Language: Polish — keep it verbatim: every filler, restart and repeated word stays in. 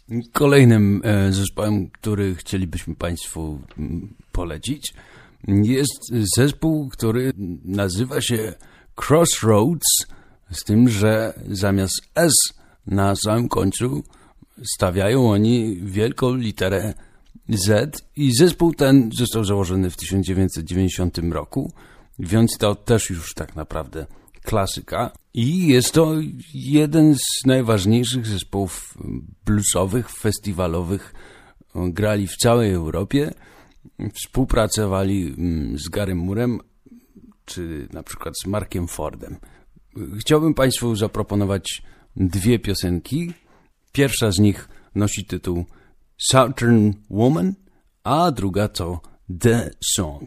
Kolejnym zespołem, który chcielibyśmy Państwu polecić, jest zespół, który nazywa się Crossroads, z tym, że zamiast S na samym końcu stawiają oni wielką literę Z i zespół ten został założony w tysiąc dziewięćset dziewięćdziesiątym roku, więc to też już tak naprawdę klasyka i jest to jeden z najważniejszych zespołów bluesowych, festiwalowych. Grali w całej Europie, współpracowali z Garym Moorem czy na przykład z Markiem Fordem. Chciałbym Państwu zaproponować dwie piosenki. Pierwsza z nich nosi tytuł Southern Woman, a druga to The Song.